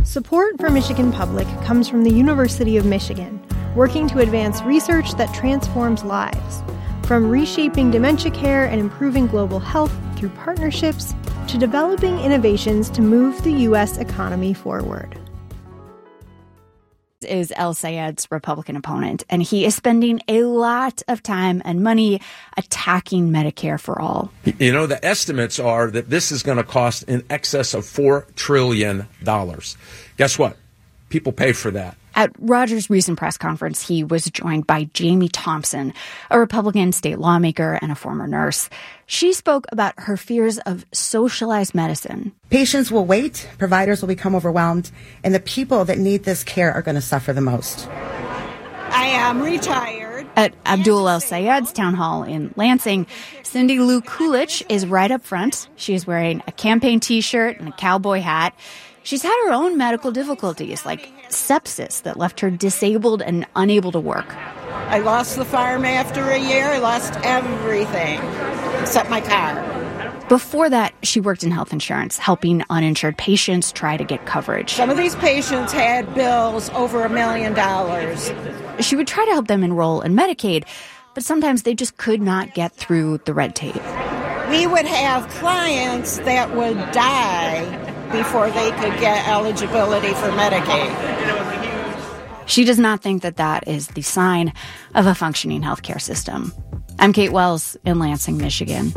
Support for Michigan Public comes from the University of Michigan, working to advance research that transforms lives. From reshaping dementia care and improving global health through partnerships, to developing innovations to move the U.S. economy forward. Is El-Sayed's Republican opponent, and he is spending a lot of time and money attacking Medicare for all. You know, the estimates are that this is going to cost in excess of $4 trillion. Guess what? People pay for that. At Rogers' recent press conference, he was joined by Jamie Thompson, a Republican state lawmaker and a former nurse. She spoke about her fears of socialized medicine. Patients will wait, providers will become overwhelmed, and the people that need this care are going to suffer the most. I am retired. At Abdul El-Sayed's town hall in Lansing, Cindy Lou Coolidge is right up front. She is wearing a campaign T-shirt and a cowboy hat. She's had her own medical difficulties, like sepsis that left her disabled and unable to work. I lost the farm after a year. I lost everything except my car. Before that, she worked in health insurance, helping uninsured patients try to get coverage. Some of these patients had bills over $1 million. She would try to help them enroll in Medicaid, but sometimes they just could not get through the red tape. We would have clients that would die before they could get eligibility for Medicaid. She does not think that that is the sign of a functioning healthcare system. I'm Kate Wells in Lansing, Michigan.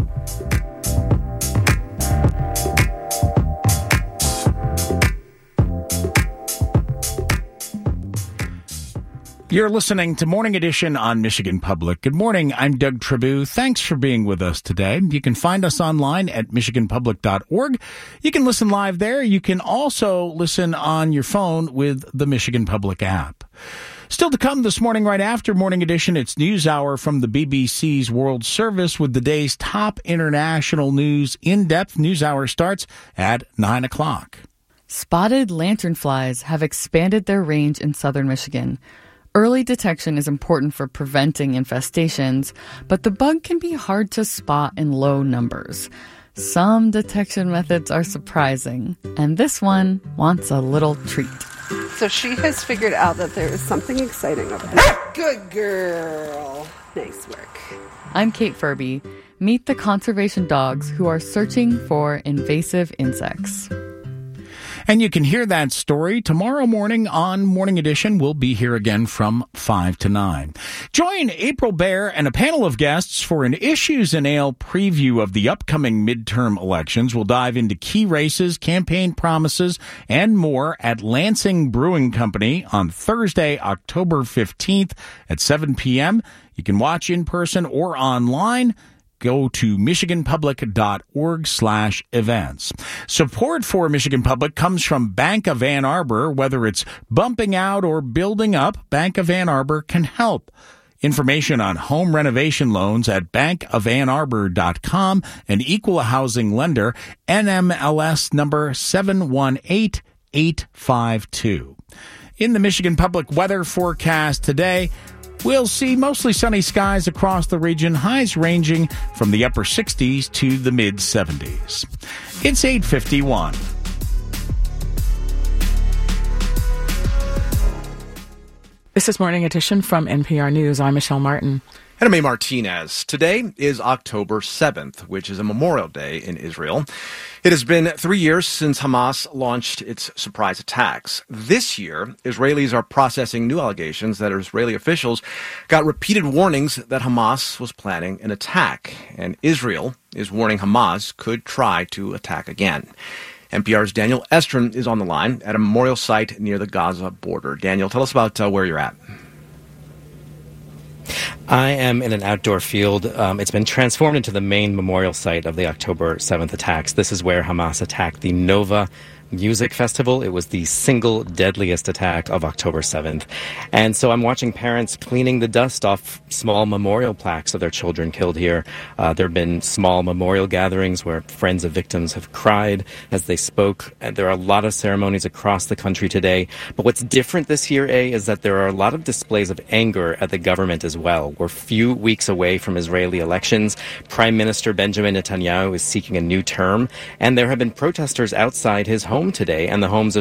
You're listening to Morning Edition on Michigan Public. Good morning. I'm Doug Tribou. Thanks for being with us today. You can find us online at michiganpublic.org. You can listen live there. You can also listen on your phone with the Michigan Public app. Still to come this morning, right after Morning Edition, it's News Hour from the BBC's World Service with the day's top international news. In-depth News Hour starts at 9 o'clock. Spotted lanternflies have expanded their range in southern Michigan. Early detection is important for preventing infestations, but the bug can be hard to spot in low numbers. Some detection methods are surprising, and this one wants a little treat. So she has figured out that there is something exciting over there. Good girl. Nice work. I'm Kate Furby. Meet the conservation dogs who are searching for invasive insects. And you can hear that story tomorrow morning on Morning Edition. We'll be here again from 5 to 9. Join April Baer and a panel of guests for an Issues and Ale preview of the upcoming midterm elections. We'll dive into key races, campaign promises, and more at Lansing Brewing Company on Thursday, October 15th at 7 p.m. You can watch in person or online. Go to michiganpublic.org/events. Support for Michigan Public comes from Bank of Ann Arbor. Whether it's bumping out or building up, Bank of Ann Arbor can help. Information on home renovation loans at bankofannarbor.com. An equal housing lender, NMLS number 718852. In the Michigan Public weather forecast today, we'll see mostly sunny skies across the region, highs ranging from the upper 60s to the mid-70s. It's 8:51. This is Morning Edition from NPR News. I'm Michelle Martin. And I'm A. Martinez. Today is October 7th, which is a Memorial Day in Israel. It has been 3 years since Hamas launched its surprise attacks. This year, Israelis are processing new allegations that Israeli officials got repeated warnings that Hamas was planning an attack. And Israel is warning Hamas could try to attack again. NPR's Daniel Estrin is on the line at a memorial site near the Gaza border. Daniel, tell us about where you're at. I am in an outdoor field. It's been transformed into the main memorial site of the October 7th attacks. This is where Hamas attacked the Nova Music Festival. It was the single deadliest attack of October 7th. And so I'm watching parents cleaning the dust off small memorial plaques of their children killed here. There have been small memorial gatherings where friends of victims have cried as they spoke. And there are a lot of ceremonies across the country today. But what's different this year, is that there are a lot of displays of anger at the government as well. We're a few weeks away from Israeli elections. Prime Minister Benjamin Netanyahu is seeking a new term. And there have been protesters outside his home today and the homes of